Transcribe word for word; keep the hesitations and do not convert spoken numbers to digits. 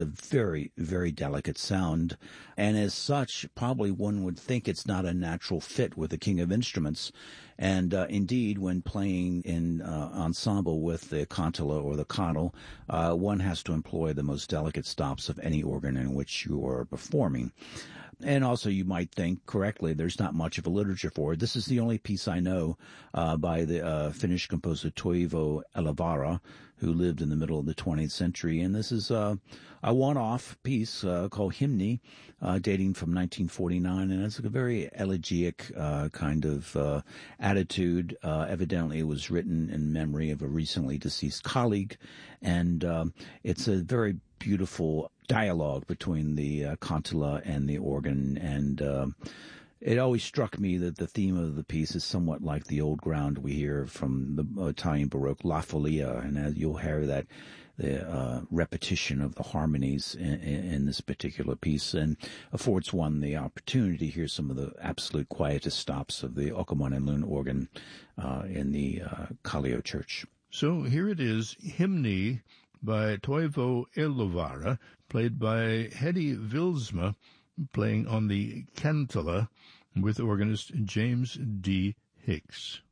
very, very delicate sound. And as such, probably one would think it's not a natural fit with the king of instruments. And uh, indeed, when playing in uh, ensemble with the cantola or the cottle, uh, one has to employ the most delicate stops of any organ in which you are performing. And also, you might think correctly, there's not much of a literature for it. This is the only piece I know uh, by the uh, Finnish composer Toivo Elovaara, who lived in the middle of the twentieth century. And this is uh, a one-off piece uh, called Hymni, uh, dating from nineteen forty-nine. And it's a very elegiac uh, kind of uh, attitude. Uh, evidently, it was written in memory of a recently deceased colleague. And um, it's a very beautiful dialogue between the uh, cantola and the organ, and uh, it always struck me that the theme of the piece is somewhat like the old ground we hear from the Italian Baroque, La Follia, and as you'll hear that the uh, repetition of the harmonies in, in this particular piece, and affords one the opportunity to hear some of the absolute quietest stops of the Okkomonen organ uh, in the uh, Kallio Church. So here it is, Hymni by Toivo Elovaara, played by Hedi Vilsma, playing on the cantola with organist James D. Hicks.